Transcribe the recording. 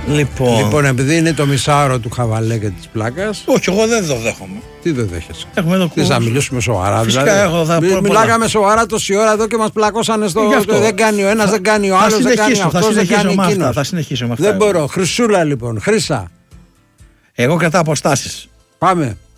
Λοιπόν, επειδή είναι το μισάωρο του χαβαλέ και της πλάκας. Όχι, εγώ δεν το δέχομαι. Τι δεν δέχεσαι? Έχουμε εδώ Τι θα μιλήσουμε σοβαρά, φυσικά, δηλαδή. Μιλάγαμε σοβαρά τόση ώρα εδώ και μας πλακώσανε στο. Δεν κάνει ο ένας, δεν κάνει ο άλλος, δεν κάνει αυτός, δεν κάνει εκείνος. Θα συνεχίσω με αυτά. Δεν μπορώ. Χρυσούλα λοιπόν, Χρύσα. Εγώ κρατάω αποστάσεις. Πάμε.